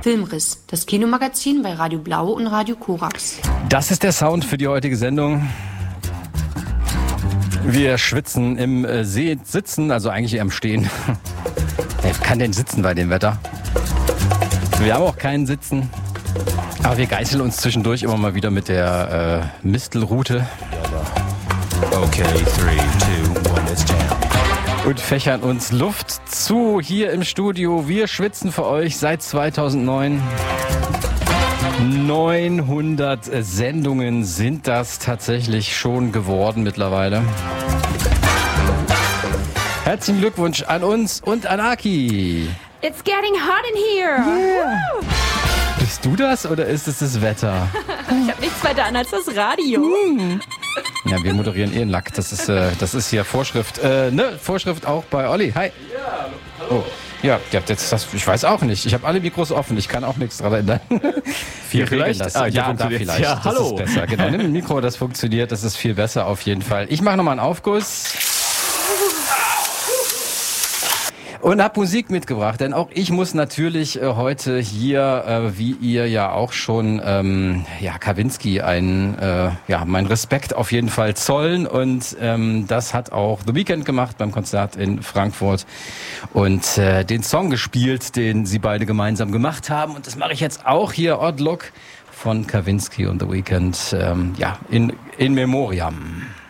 Filmriss, das Kinomagazin bei Radio Blau und Radio Korax. Das ist der Sound für die heutige Sendung. Wir schwitzen im Sitzen, also eigentlich eher im Stehen. Wer kann denn sitzen bei dem Wetter? Wir haben auch keinen Sitzen. Aber wir geißeln uns zwischendurch immer mal wieder mit der Mistelrute. Okay, 3, 2, 1, it's jam. Und fächern uns Luft zu hier im Studio. Wir schwitzen für euch seit 2009. 900 Sendungen sind das tatsächlich schon geworden mittlerweile. Herzlichen Glückwunsch an uns und an Aki. It's getting hot in here. Yeah. Bist du das oder ist es das Wetter? Ich habe nichts weiter an als das Radio. Ja, wir moderieren einen Lack. Das ist hier Vorschrift. Vorschrift auch bei Olli. Hi. Oh. Ja, ich weiß auch nicht. Ich habe alle Mikros offen. Ich kann auch nichts daran ändern. Wir regeln das. Ja, da vielleicht. Ja, das hallo. Ist besser. Genau, nimm ein Mikro, das funktioniert. Das ist viel besser auf jeden Fall. Ich mache nochmal einen Aufguss. Und habe Musik mitgebracht, denn auch ich muss natürlich heute hier, wie ihr ja auch schon, Kavinsky meinen Respekt auf jeden Fall zollen. Und das hat auch The Weeknd gemacht beim Konzert in Frankfurt und den Song gespielt, den sie beide gemeinsam gemacht haben. Und das mache ich jetzt auch hier, Odd Look von Kavinsky und The Weeknd, in Memoriam.